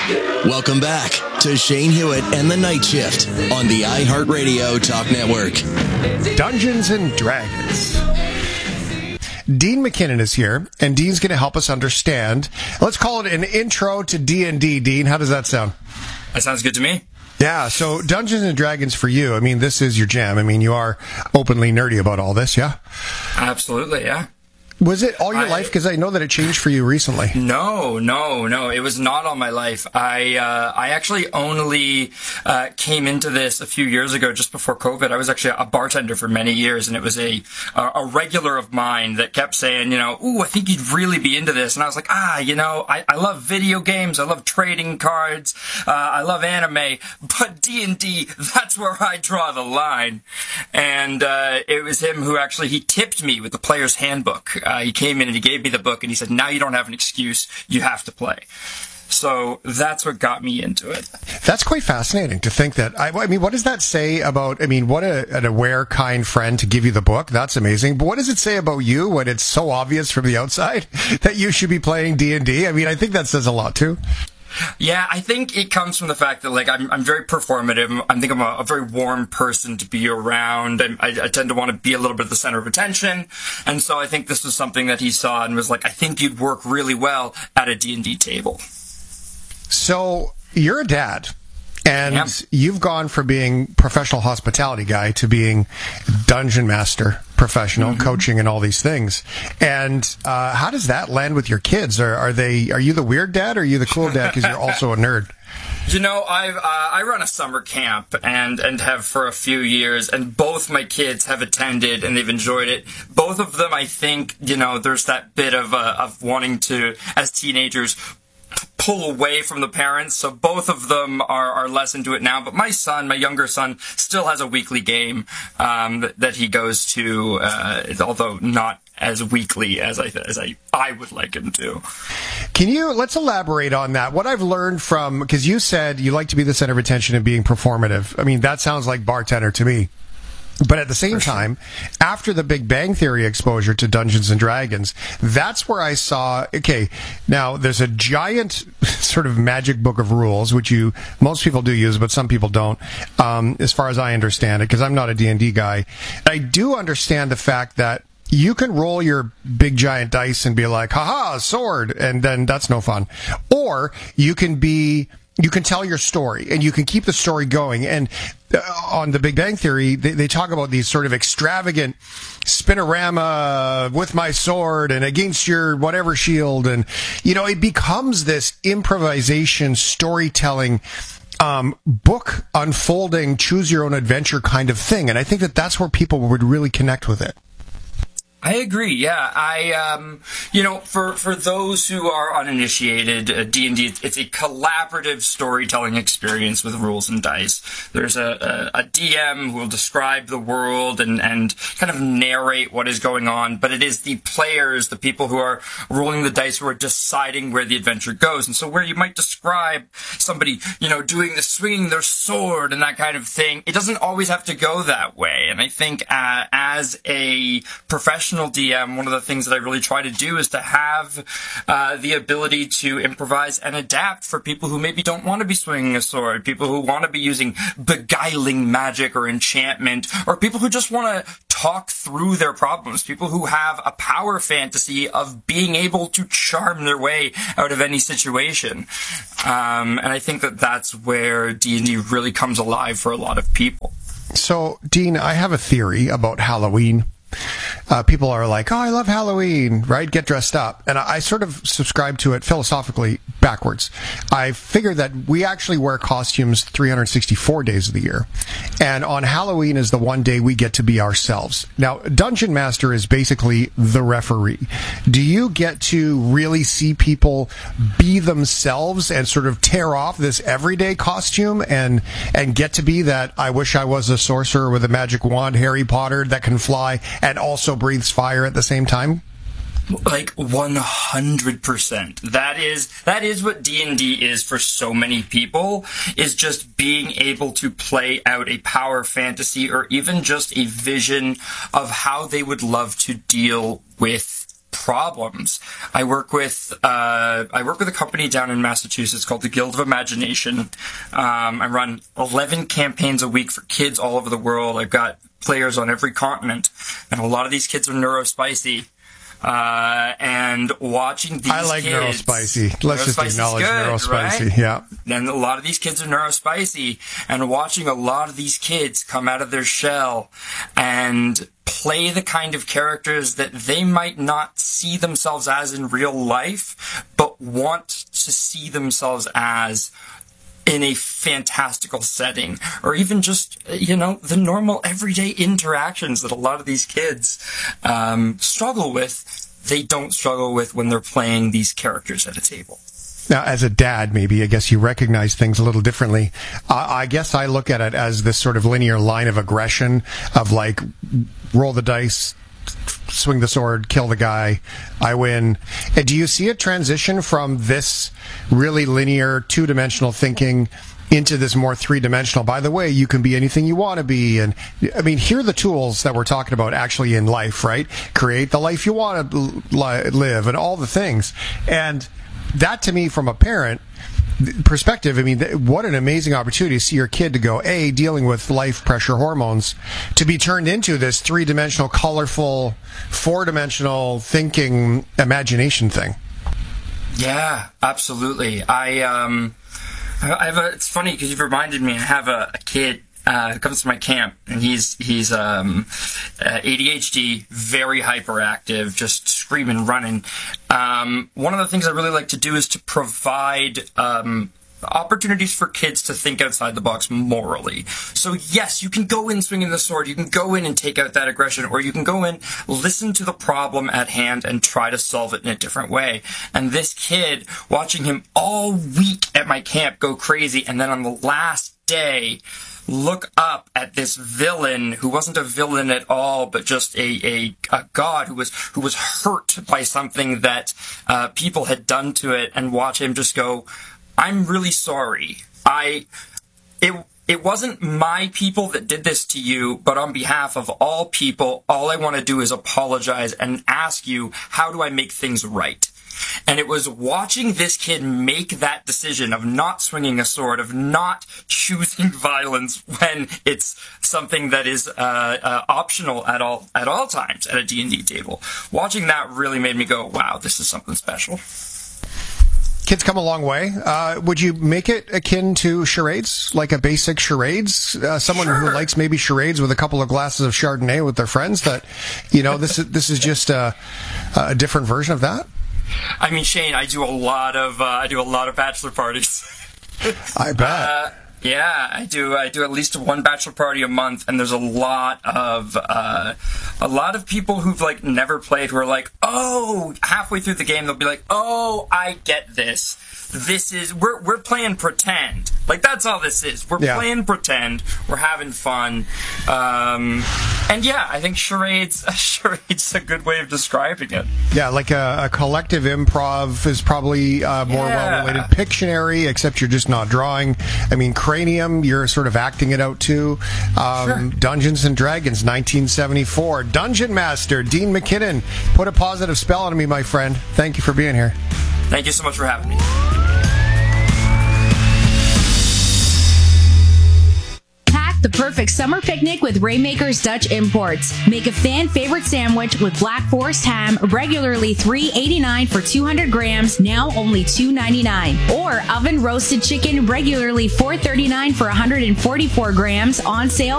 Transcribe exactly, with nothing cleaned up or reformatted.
Welcome back to Shane Hewitt and the Night Shift on the iHeartRadio Talk Network. Dungeons and Dragons. Dean McKinnon is here, and Dean's going to help us understand. Let's call it an intro to D and D. Dean, how does that sound? That sounds good to me. Yeah, so Dungeons and Dragons for you, I mean, this is your jam. I mean, you are openly nerdy about all this, yeah? Absolutely, yeah. Was it all your I, life? Because I know that it changed for you recently. No, no, no. It was not all my life. I uh, I actually only uh, came into this a few years ago, just before COVID. I was actually a bartender for many years, and it was a a regular of mine that kept saying, you know, ooh, I think you'd really be into this. And I was like, ah, you know, I, I love video games. I love trading cards. Uh, I love anime. But D and D, that's where I draw the line. And uh, it was him who actually, he tipped me with the player's handbook. Uh, he came in and he gave me the book and he said, now you don't have an excuse. You have to play. So that's what got me into it. That's quite fascinating to think that. I, I mean, what does that say about, I mean, what a, an aware, kind friend to give you the book. That's amazing. But what does it say about you when it's so obvious from the outside that you should be playing D and D? I mean, I think that says a lot too. Yeah, I think it comes from the fact that, like, I'm I'm very performative. I think I'm a, a very warm person to be around. I, I tend to want to be a little bit the center of attention. And so I think this was something that he saw and was like, I think you'd work really well at a D and D table. So you're a dad. And yeah. You've gone from being professional hospitality guy to being dungeon master, professional, mm-hmm. coaching and all these things. And uh, how does that land with your kids? Are, are they? Are you the weird dad or are you the cool dad because you're also a nerd? You know, I've uh, I run a summer camp and and have for a few years, and both my kids have attended and they've enjoyed it. Both of them, I think, you know, there's that bit of uh, of wanting to, as teenagers, pull away from the parents, so both of them are, are less into it now. But my son, my younger son, still has a weekly game um, that, that he goes to, uh, although not as weekly as I as I I would like him to. Can you let's elaborate on that? What I've learned from, because you said you like to be the center of attention and being performative. I mean, that sounds like bartender to me. But at the same time, after the Big Bang Theory exposure to Dungeons and Dragons, that's where I saw, okay, now there's a giant sort of magic book of rules, which you, most people do use, but some people don't, um, as far as I understand it, because I'm not a D and D guy. I do understand the fact that you can roll your big giant dice and be like, haha, sword, and then that's no fun. Or you can be... You can tell your story, and you can keep the story going. And uh, on the Big Bang Theory, they, they talk about these sort of extravagant spinorama with my sword and against your whatever shield. And, you know, it becomes this improvisation, storytelling, um, book unfolding, choose your own adventure kind of thing. And I think that that's where people would really connect with it. I agree. Yeah, I, um, you know, for, for those who are uninitiated, uh, D and D, it's a collaborative storytelling experience with rules and dice. There's a, a, a D M who will describe the world and, and kind of narrate what is going on, but it is the players, the people who are rolling the dice, who are deciding where the adventure goes. And so where you might describe somebody, you know, doing the swinging their sword and that kind of thing, it doesn't always have to go that way. And I think uh, as a professional D M, one of the things that I really try to do is to have uh, the ability to improvise and adapt for people who maybe don't want to be swinging a sword, people who want to be using beguiling magic or enchantment, or people who just want to talk through their problems, people who have a power fantasy of being able to charm their way out of any situation. Um, and I think that that's where D and D really comes alive for a lot of people. So, Dean, I have a theory about Halloween. Uh, people are like, oh, I love Halloween, right? Get dressed up. And I, I sort of subscribe to it philosophically backwards. I figure that we actually wear costumes three hundred sixty-four days of the year. And on Halloween is the one day we get to be ourselves. Now, Dungeon Master is basically the referee. Do you get to really see people be themselves and sort of tear off this everyday costume and, and get to be that I wish I was a sorcerer with a magic wand, Harry Potter, that can fly and also breathes fire at the same time? Like one hundred percent. That is that is what D and D is for so many people, is just being able to play out a power fantasy or even just a vision of how they would love to deal with problems. I work with uh, I work with a company down in Massachusetts called the Guild of Imagination. Um, I run eleven campaigns a week for kids all over the world. I've got players on every continent, and a lot of these kids are neurospicy. Uh, and watching these I like kids, neurospicy. Let's just acknowledge good, neurospicy. Right? Yeah. And a lot of these kids are neurospicy, and watching a lot of these kids come out of their shell and play the kind of characters that they might not see themselves as in real life, but want to see themselves as in a fantastical setting, or even just, you know, the normal everyday interactions that a lot of these kids um, struggle with, they don't struggle with when they're playing these characters at a table. Now, as a dad, maybe, I guess you recognize things a little differently. Uh, I guess I look at it as this sort of linear line of aggression of like, roll the dice, swing the sword, kill the guy, I win. And do you see a transition from this really linear, two-dimensional thinking into this more three-dimensional, by the way, you can be anything you want to be? And I mean, here are the tools that we're talking about actually in life, right? Create the life you want to li- live and all the things. And that, to me, from a parent perspective, I mean, what an amazing opportunity to see your kid to go, A, dealing with life pressure hormones, to be turned into this three-dimensional, colorful, four-dimensional thinking imagination thing. Yeah, absolutely. I, um, I have a, it's funny because you've reminded me, I have a, a kid Uh, who comes to my camp, and he's he's um, uh, A D H D, very hyperactive, just screaming, running. Um, one of the things I really like to do is to provide um, opportunities for kids to think outside the box morally. So yes, you can go in swinging the sword, you can go in and take out that aggression, or you can go in, listen to the problem at hand, and try to solve it in a different way. And this kid, watching him all week at my camp go crazy, and then on the last day, look up at this villain who wasn't a villain at all, but just a, a, a god who was who was hurt by something that uh, people had done to it, and watch him just go, I'm really sorry. I it it wasn't my people that did this to you, but on behalf of all people, all I want to do is apologize and ask you, how do I make things right? And it was watching this kid make that decision of not swinging a sword, of not choosing violence when it's something that is uh, uh, optional at all at all times at a D and D table. Watching that really made me go, wow, this is something special. Kids come a long way. Uh, would you make it akin to charades, like a basic charades? Uh, someone sure. who likes maybe charades with a couple of glasses of Chardonnay with their friends, that, you know, this is, this is just a, a different version of that? I mean, Shane, I do a lot of uh, I do a lot of bachelor parties. I bet. Uh, yeah, I do. I do at least one bachelor party a month, and there's a lot of uh, a lot of people who've like never played who are like, oh, halfway through the game they'll be like, oh, I get this. This is we're we're playing pretend. Like, that's all this is. We're yeah. playing pretend. We're having fun. Um, and yeah, I think charades charades a good way of describing it. Yeah, like a, a collective improv is probably uh, more yeah. well-related. Pictionary, except you're just not drawing. I mean, Cranium, you're sort of acting it out too. Um, sure. Dungeons and Dragons, nineteen seventy-four. Dungeon Master, Dean McKinnon. Put a positive spell on me, my friend. Thank you for being here. Thank you so much for having me. The perfect summer picnic with Rainmakers Dutch Imports. Make a fan favorite sandwich with Black Forest ham, regularly three dollars and eighty-nine cents for two hundred grams, now only two dollars and ninety-nine cents. Or oven roasted chicken, regularly four dollars and thirty-nine cents for one hundred forty-four grams, on sale